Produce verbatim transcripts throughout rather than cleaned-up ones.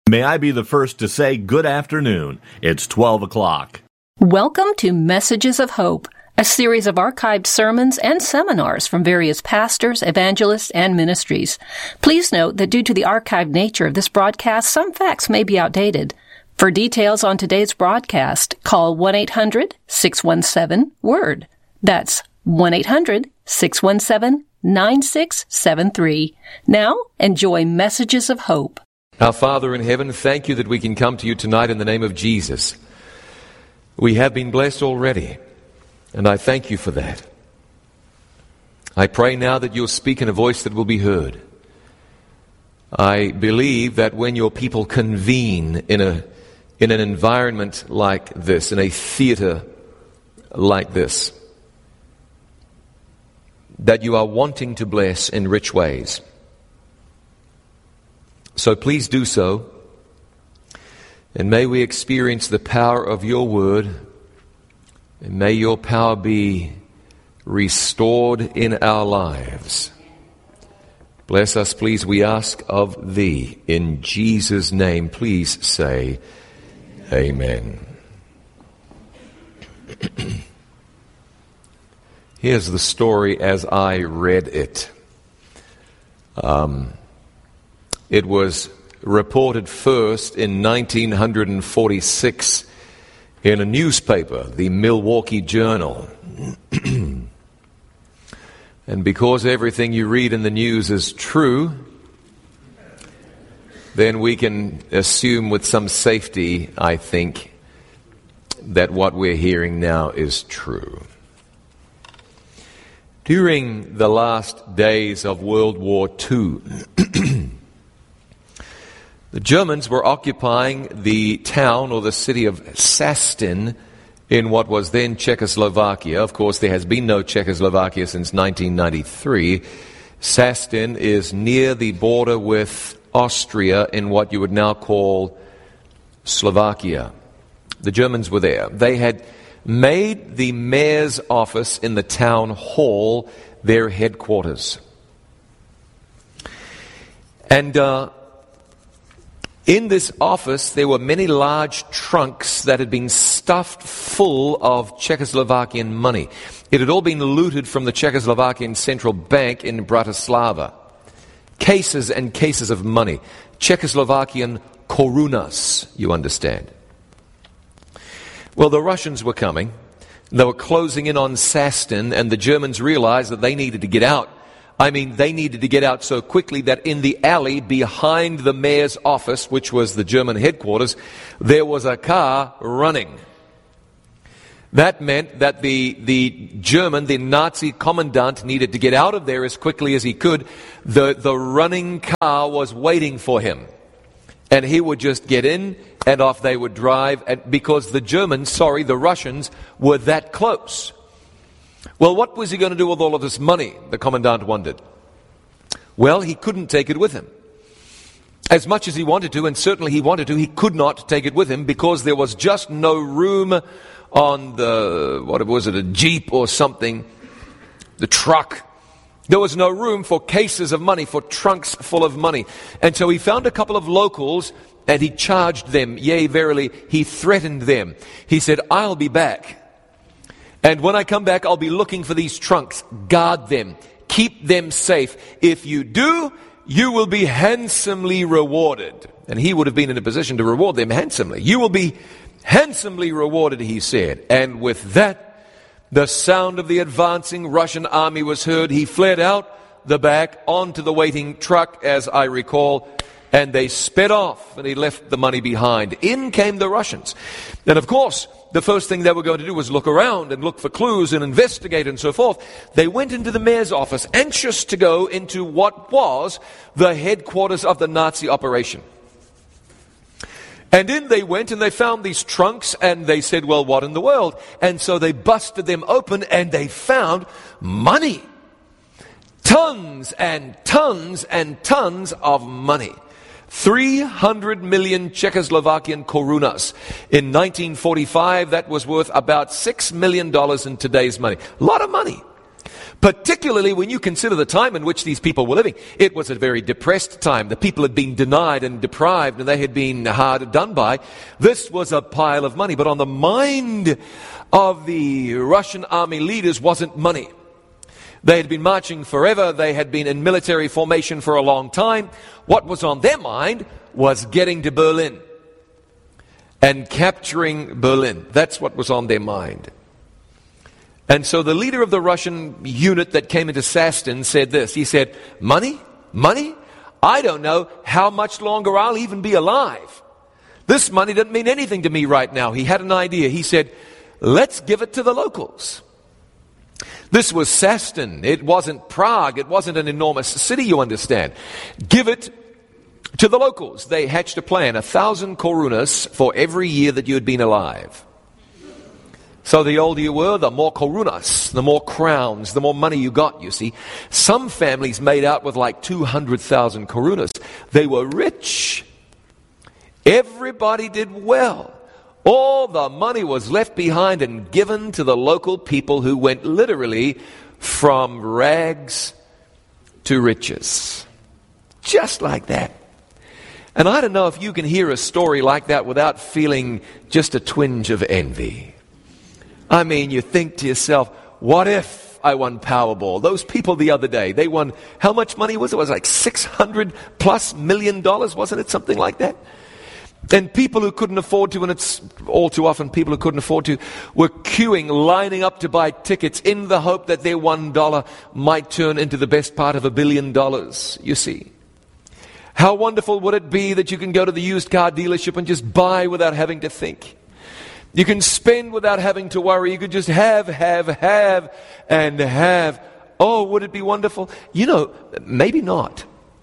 May I be the first to say good afternoon. It's twelve o'clock. Welcome to Messages of Hope, a series of archived sermons and seminars from various pastors, evangelists, and ministries. Please note that due to the archived nature of this broadcast, some facts may be outdated. For details on today's broadcast, call one eight hundred six one seven WORD. That's one eight hundred six one seven nine six seven three. Now, enjoy Messages of Hope. Our Father in heaven, thank you that we can come to you tonight in the name of Jesus. We have been blessed already, and I thank you for that. I pray now that you'll speak in a voice that will be heard. I believe that when your people convene in a in an environment like this, in a theater like this, that you are wanting to bless in rich ways. So please do so, and may we experience the power of your word, and may your power be restored in our lives. Bless us, please, we ask of thee. In Jesus' name, please say amen. Here's the story as I read it. Um... It was reported first in nineteen forty-six in a newspaper, the Milwaukee Journal. And because everything you read in the news is true, then we can assume with some safety, I think, that what we're hearing now is true. During the last days of World War Two, the Germans were occupying the town or the city of Sastin in what was then Czechoslovakia. Of course, there has been no Czechoslovakia since nineteen ninety-three. Sastin is near the border with Austria in what you would now call Slovakia. The Germans were there. They had made the mayor's office in the town hall their headquarters. And uh, in this office, there were many large trunks that had been stuffed full of Czechoslovakian money. It had all been looted from the Czechoslovakian Central Bank in Bratislava. Cases and cases of money. Czechoslovakian korunas, you understand. Well, the Russians were coming. They were closing in on Sastin, and the Germans realized that they needed to get out. I mean, they needed to get out so quickly that in the alley behind the mayor's office, which was the German headquarters, there was a car running. That meant that the, the German, the Nazi commandant, needed to get out of there as quickly as he could. The, the running car was waiting for him. And he would just get in, and off they would drive, and because the Germans, sorry, the Russians, were that close. Well, what was he going to do with all of this money, the commandant wondered. Well, he couldn't take it with him. As much as he wanted to, and certainly he wanted to, he could not take it with him because there was just no room on the, what was it, a Jeep or something, the truck. There was no room for cases of money, for trunks full of money. And so he found a couple of locals and he charged them. Yea, verily, he threatened them. He said, I'll be back. And when I come back, I'll be looking for these trunks. Guard them. Keep them safe. If you do, you will be handsomely rewarded. And he would have been in a position to reward them handsomely. You will be handsomely rewarded, he said. And with that, the sound of the advancing Russian army was heard. He fled out the back onto the waiting truck, as I recall, and they sped off, and he left the money behind. In came the Russians. And of course, the first thing they were going to do was look around and look for clues and investigate and so forth. They went into the mayor's office, anxious to go into what was the headquarters of the Nazi operation. And in they went, and they found these trunks, and they said, well, what in the world? And so they busted them open, and they found money. Tons and tons and tons of money. three hundred million Czechoslovakian korunas. In nineteen forty-five, that was worth about six million dollars in today's money. A lot of money. particularly when you consider the time in which these people were living. It was a very depressed time. The people had been denied and deprived, and they had been hard done by. This was a pile of money. But on the mind of the Russian army leaders wasn't money. They had been marching forever. They had been in military formation for a long time. What was on their mind was getting to Berlin and capturing Berlin. That's what was on their mind. And so the leader of the Russian unit that came into Sastin said this. He said, money? Money? I don't know how much longer I'll even be alive. This money doesn't mean anything to me right now. He had an idea. He said, let's give it to the locals. This was Sastin. It wasn't Prague. It wasn't an enormous city, you understand. Give it to the locals. They hatched a plan, a thousand korunas for every year that you had been alive. So the older you were, the more korunas, the more crowns, the more money you got, you see. Some families made out with like two hundred thousand korunas. They were rich. Everybody did well. All the money was left behind and given to the local people who went literally from rags to riches. Just like that. And I don't know if you can hear a story like that without feeling just a twinge of envy. I mean, you think to yourself, what if I won Powerball? Those people the other day, they won, how much money was it? It was like six hundred plus million dollars, wasn't it? Something like that. And people who couldn't afford to, and it's all too often people who couldn't afford to, were queuing, lining up to buy tickets in the hope that their one dollar might turn into the best part of a billion dollars, you see. How wonderful would it be that you can go to the used car dealership and just buy without having to think. You can spend without having to worry. You could just have, have, have, and have. Oh, would it be wonderful? You know, maybe not.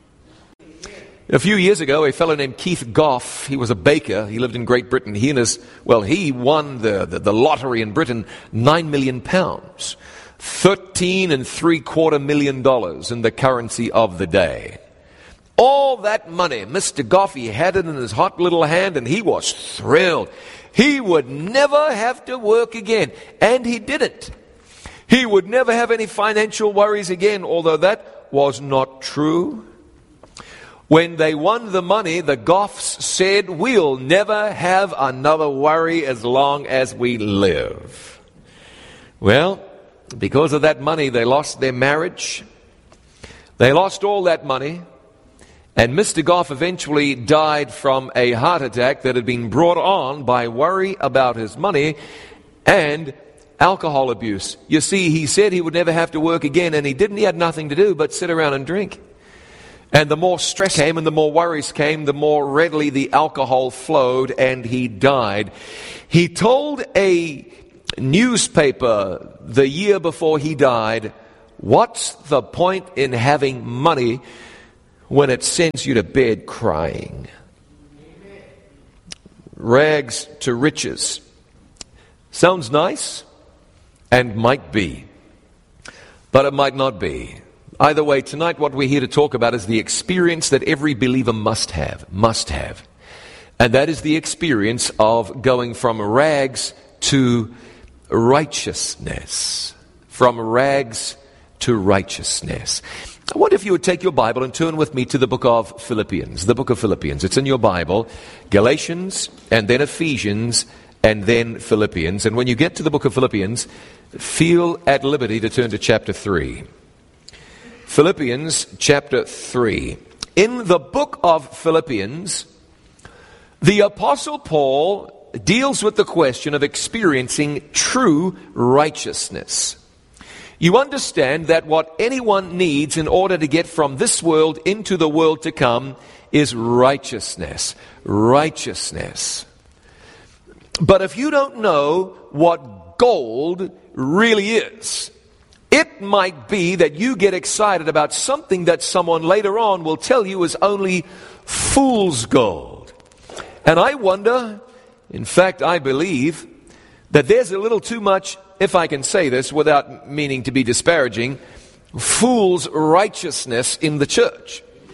A few years ago, a fellow named Keith Goff, he was a baker. He lived in Great Britain. He and his, well, he won the, the, the lottery in Britain, nine million pounds. Thirteen and three quarter million dollars in the currency of the day. All that money, Mister Goff, he had it in his hot little hand, and he was thrilled. He would never have to work again. And he didn't. He would never have any financial worries again, although that was not true. When they won the money, the Goffs said, we'll never have another worry as long as we live. Well, because of that money, they lost their marriage. They lost all that money. And Mister Goff eventually died from a heart attack that had been brought on by worry about his money and alcohol abuse. You see, he said he would never have to work again, and he didn't. He had nothing to do but sit around and drink. And the more stress came and the more worries came, the more readily the alcohol flowed, and he died. He told a newspaper the year before he died, what's the point in having money when it sends you to bed crying? Rags to riches. Sounds nice, and might be, but it might not be. Either way, tonight what we're here to talk about is the experience that every believer must have, must have. And that is the experience of going from rags to righteousness. From rags to righteousness. I wonder if you would take your Bible and turn with me to the book of Philippians. The book of Philippians. It's in your Bible. Galatians, and then Ephesians, and then Philippians. And when you get to the book of Philippians, feel at liberty to turn to chapter three. Philippians chapter three. In the book of Philippians, the Apostle Paul deals with the question of experiencing true righteousness. You understand that what anyone needs in order to get from this world into the world to come is righteousness. Righteousness. But if you don't know what gold really is, it might be that you get excited about something that someone later on will tell you is only fool's gold. And I wonder, in fact, I believe that there's a little too much, if I can say this without meaning to be disparaging, fool's righteousness in the church.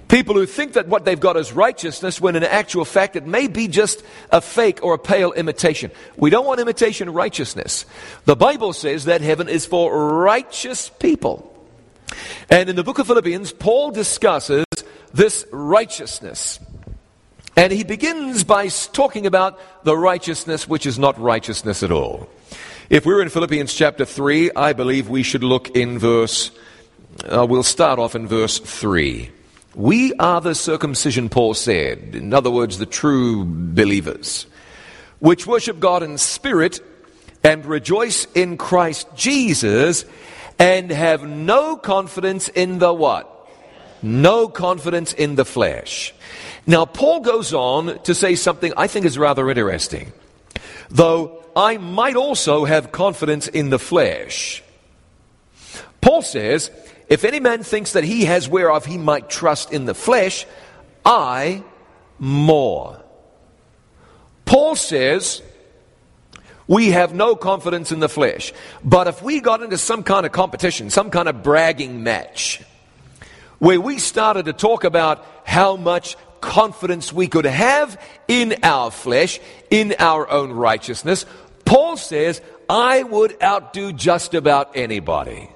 People who think that what they've got is righteousness, when in actual fact it may be just a fake or a pale imitation. We don't want imitation righteousness. The Bible says that heaven is for righteous people. And in the book of Philippians, Paul discusses this righteousness. And he begins by talking about the righteousness which is not righteousness at all. If we're in Philippians chapter three, I believe we should look in verse, uh, we'll start off in verse three. We are the circumcision, Paul said, in other words, the true believers, which worship God in spirit and rejoice in Christ Jesus and have no confidence in the what? No confidence in the flesh. Now, Paul goes on to say something I think is rather interesting. Though I might also have confidence in the flesh. Paul says, if any man thinks that he has whereof he might trust in the flesh, I more. Paul says, we have no confidence in the flesh. But if we got into some kind of competition, some kind of bragging match, where we started to talk about how much confidence we could have in our flesh, in our own righteousness, Paul says, I would outdo just about anybody.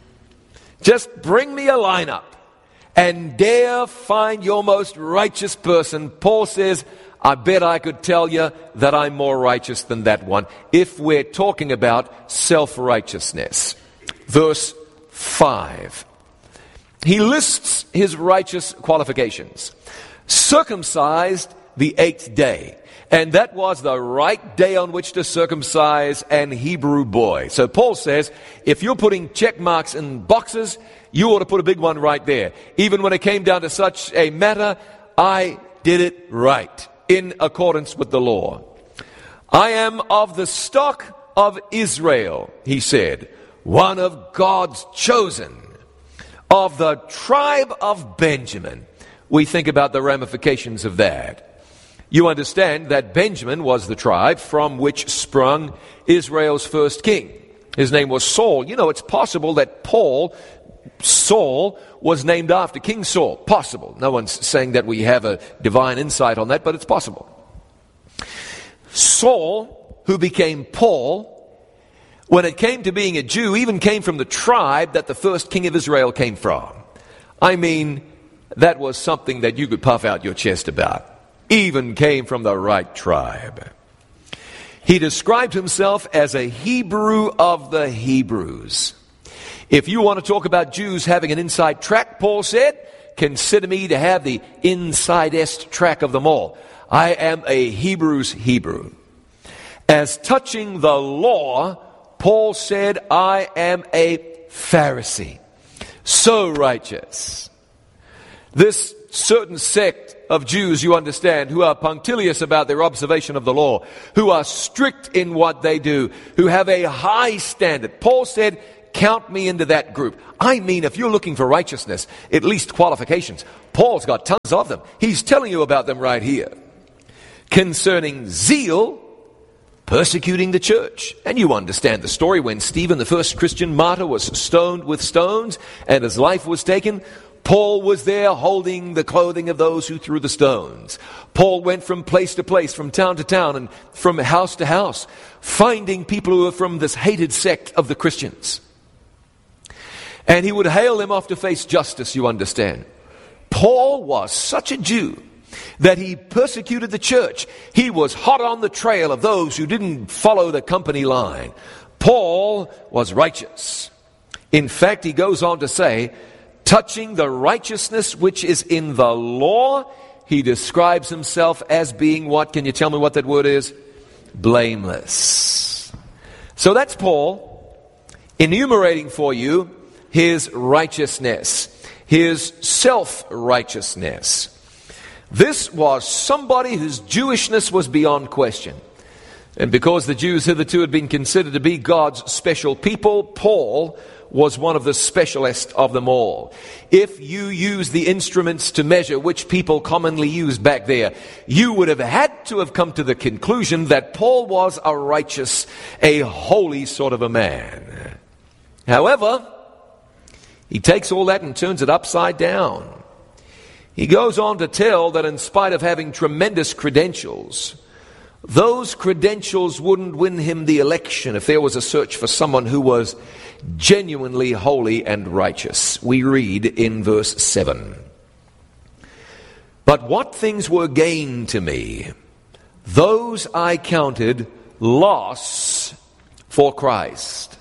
Just bring me a lineup and dare find your most righteous person. Paul says, I bet I could tell you that I'm more righteous than that one, if we're talking about self-righteousness. Verse five. He lists his righteous qualifications. Circumcised the eighth day. And that was the right day on which to circumcise an Hebrew boy. So Paul says, if you're putting check marks in boxes, you ought to put a big one right there. Even when it came down to such a matter, I did it right, in accordance with the law. I am of the stock of Israel, he said, one of God's chosen, of the tribe of Benjamin. We think about the ramifications of that. You understand that Benjamin was the tribe from which sprung Israel's first king. His name was Saul. You know, it's possible that Paul, Saul, was named after King Saul. Possible. No one's saying that we have a divine insight on that, but it's possible. Saul, who became Paul, when it came to being a Jew, even came from the tribe that the first king of Israel came from. I mean, that was something that you could puff out your chest about. Even came from the right tribe. He described himself as a Hebrew of the Hebrews. If you want to talk about Jews having an inside track, Paul said, consider me to have the insidest track of them all. I am a Hebrew's Hebrew. As touching the law, Paul said, I am a Pharisee. So righteous. This certain sect of Jews, you understand, who are punctilious about their observation of the law, who are strict in what they do, who have a high standard. Paul said, count me into that group. I mean, if you're looking for righteousness, at least qualifications, Paul's got tons of them. He's telling you about them right here. Concerning zeal, persecuting the church. And you understand the story when Stephen, the first Christian martyr, was stoned with stones and his life was taken. Paul was there holding the clothing of those who threw the stones. Paul went from place to place, from town to town, and from house to house, finding people who were from this hated sect of the Christians. And he would hail them off to face justice, you understand. Paul was such a Jew that he persecuted the church. He was hot on the trail of those who didn't follow the company line. Paul was righteous. In fact, he goes on to say, touching the righteousness which is in the law, he describes himself as being what? Can you tell me what that word is? Blameless. So that's Paul enumerating for you his righteousness, his self-righteousness. This was somebody whose Jewishness was beyond question. And because the Jews hitherto had been considered to be God's special people, Paul was one of the specialists of them all. If you use the instruments to measure which people commonly used back there, you would have had to have come to the conclusion that Paul was a righteous, a holy sort of a man. However, he takes all that and turns it upside down. He goes on to tell that in spite of having tremendous credentials, those credentials wouldn't win him the election if there was a search for someone who was genuinely holy and righteous. We read in verse seven, "But what things were gain to me, those I counted loss for Christ."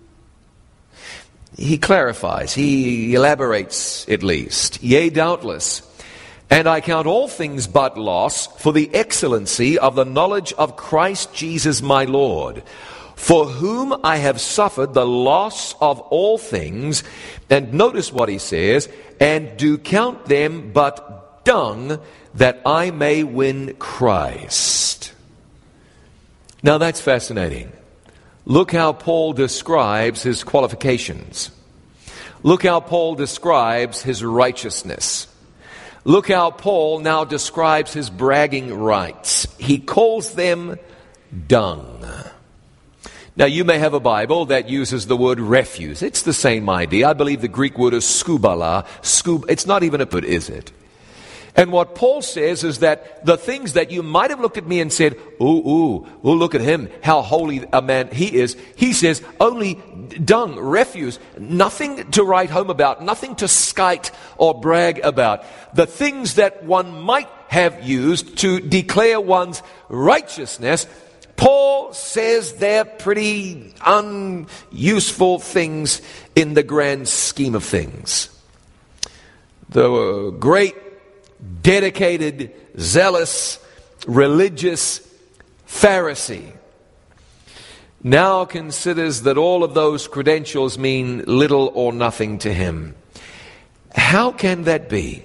He clarifies, he elaborates at least. "Yea, doubtless, and I count all things but loss for the excellency of the knowledge of Christ Jesus my Lord, for whom I have suffered the loss of all things," and notice what he says, "and do count them but dung, that I may win Christ." Now that's fascinating. Look how Paul describes his qualifications. Look how Paul describes his righteousness. Look how Paul now describes his bragging rights. He calls them dung. Now you may have a Bible that uses the word refuse. It's the same idea. I believe the Greek word is skubala. Scub- it's not even a put, is it? And what Paul says is that the things that you might have looked at me and said, ooh, ooh, ooh, look at him, how holy a man he is. He says, only dung, refuse, nothing to write home about, nothing to skite or brag about. The things that one might have used to declare one's righteousness, Paul says they're pretty unuseful things in the grand scheme of things. The great, dedicated, zealous, religious Pharisee now considers that all of those credentials mean little or nothing to him. How can that be?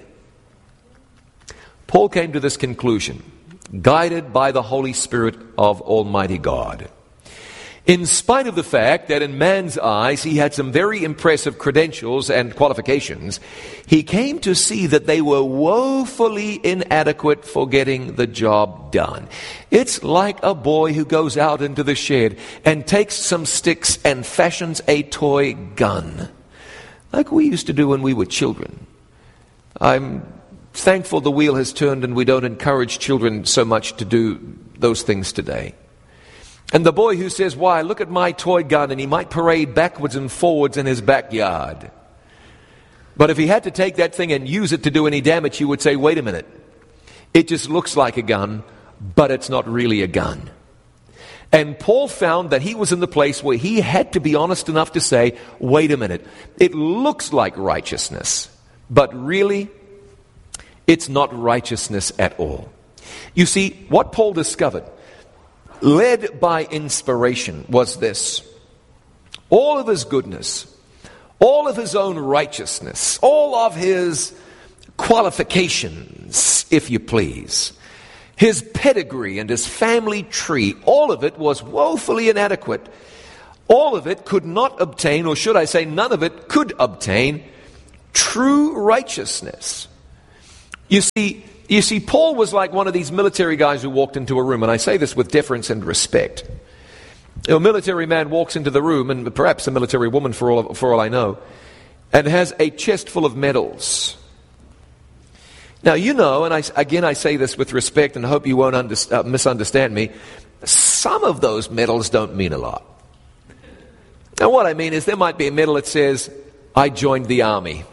Paul came to this conclusion, guided by the Holy Spirit of Almighty God. In spite of the fact that in man's eyes he had some very impressive credentials and qualifications, he came to see that they were woefully inadequate for getting the job done. It's like a boy who goes out into the shed and takes some sticks and fashions a toy gun, like we used to do when we were children. I'm thankful the wheel has turned and we don't encourage children so much to do those things today. And the boy who says, why, look at my toy gun, and he might parade backwards and forwards in his backyard. But if he had to take that thing and use it to do any damage, you would say, wait a minute. It just looks like a gun, but it's not really a gun. And Paul found that he was in the place where he had to be honest enough to say, wait a minute. It looks like righteousness, but really, it's not righteousness at all. You see, what Paul discovered, led by inspiration, was this: all of his goodness, all of his own righteousness, all of his qualifications, if you please, his pedigree and his family tree, all of it was woefully inadequate. All of it could not obtain, or should I say none of it could obtain, true righteousness. You see, You see, Paul was like one of these military guys who walked into a room, and I say this with deference and respect. A military man walks into the room, and perhaps a military woman for all, for all I know, and has a chest full of medals. Now, you know, and I, again I say this with respect and hope you won't under, uh, misunderstand me, some of those medals don't mean a lot. Now, what I mean is there might be a medal that says, I joined the army.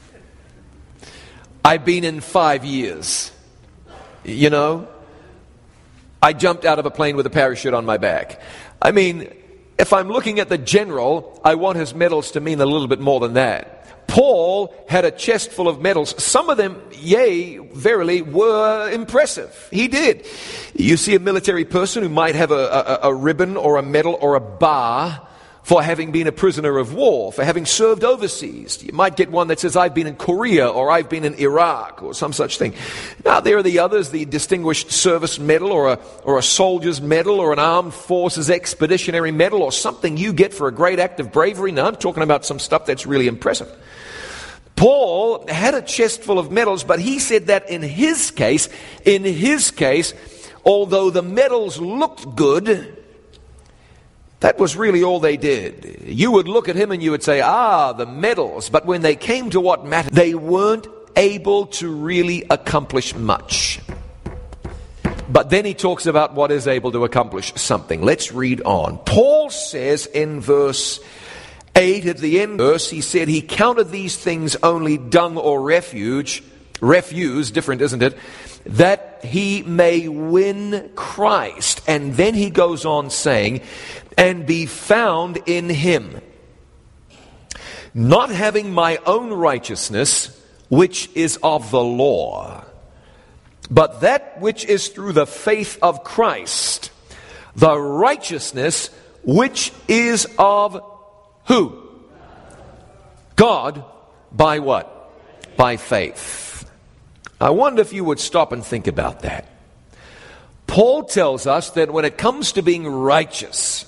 I've been in five years. You know, I jumped out of a plane with a parachute on my back. I mean, if I'm looking at the general, I want his medals to mean a little bit more than that. Paul had a chest full of medals. Some of them, yea, verily, were impressive. He did. You see a military person who might have a, a, a ribbon or a medal or a bar for having been a prisoner of war, for having served overseas. You might get one that says, I've been in Korea, or I've been in Iraq, or some such thing. Now, there are the others, the Distinguished Service Medal, or a, or a Soldier's Medal, or an Armed Forces Expeditionary Medal, or something you get for a great act of bravery. Now, I'm talking about some stuff that's really impressive. Paul had a chest full of medals, but he said that in his case, in his case, although the medals looked good, that was really all they did. You would look at him and you would say, ah, the medals. But when they came to what mattered, they weren't able to really accomplish much. But then he talks about what is able to accomplish something. Let's read on. Paul says in verse eight, at the end verse, he said he counted these things only dung or refuge, refuse, different, isn't it? That he may win Christ. And then he goes on saying, and be found in him, not having my own righteousness, which is of the law, but that which is through the faith of Christ, the righteousness which is of who? God. By what? By faith. I wonder if you would stop and think about that. Paul tells us that when it comes to being righteous,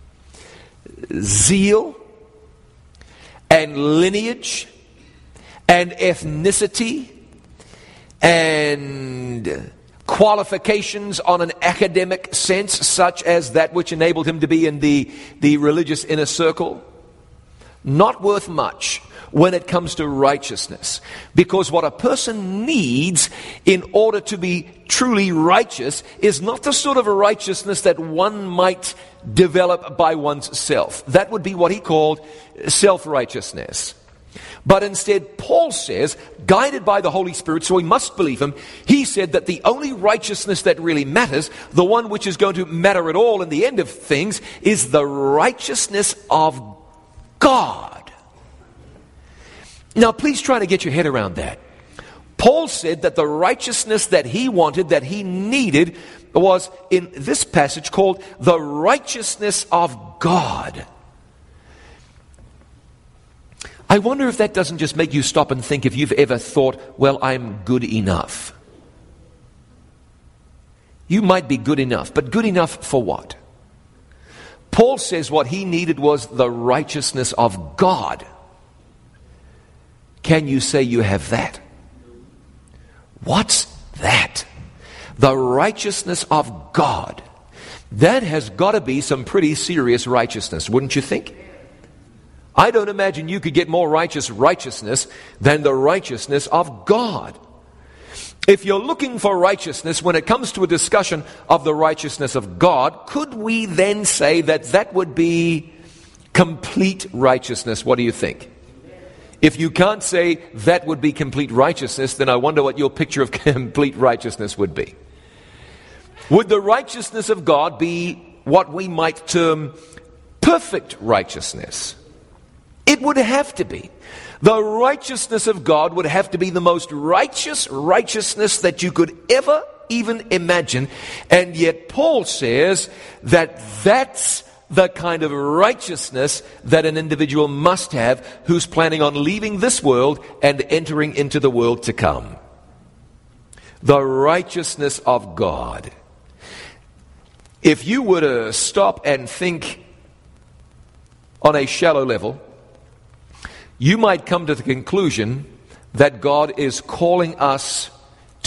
zeal and lineage and ethnicity and qualifications on an academic sense, such as that which enabled him to be in the, the religious inner circle, not worth much when it comes to righteousness. Because what a person needs in order to be truly righteous is not the sort of a righteousness that one might develop by one's self. That would be what he called self-righteousness. But instead, Paul says, guided by the Holy Spirit, so we must believe him, he said that the only righteousness that really matters, the one which is going to matter at all in the end of things, is the righteousness of God. Now, please try to get your head around that. Paul said that the righteousness that he wanted, that he needed, was in this passage called the righteousness of God. I wonder if that doesn't just make you stop and think if you've ever thought, well, I'm good enough. You might be good enough, but good enough for what? Paul says what he needed was the righteousness of God. Can you say you have that? What's that? The righteousness of God. That has got to be some pretty serious righteousness, wouldn't you think? I don't imagine you could get more righteous righteousness than the righteousness of God. If you're looking for righteousness when it comes to a discussion of the righteousness of God, could we then say that that would be complete righteousness? What do you think? If you can't say that would be complete righteousness, then I wonder what your picture of complete righteousness would be. Would the righteousness of God be what we might term perfect righteousness? It would have to be. The righteousness of God would have to be the most righteous righteousness that you could ever even imagine. And yet Paul says that that's the kind of righteousness that an individual must have who's planning on leaving this world and entering into the world to come. The righteousness of God. If you were to stop and think on a shallow level, you might come to the conclusion that God is calling us